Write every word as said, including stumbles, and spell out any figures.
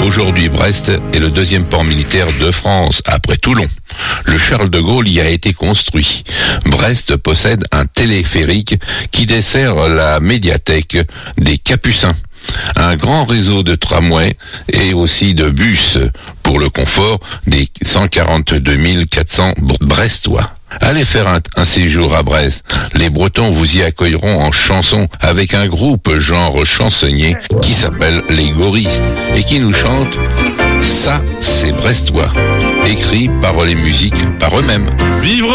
Aujourd'hui, Brest est le deuxième port militaire de France, après Toulon. Le Charles de Gaulle y a été construit. Brest possède un téléphérique qui dessert la médiathèque des Capucins. Un grand réseau de tramways et aussi de bus pour le confort des cent quarante-deux mille quatre cents Brestois. Allez faire un, un séjour à Brest. Les Bretons vous y accueilleront en chanson avec un groupe genre chansonnier qui s'appelle les Goristes et qui nous chante « Ça, c'est Brestois », écrit, paroles et musique par eux-mêmes. Vivre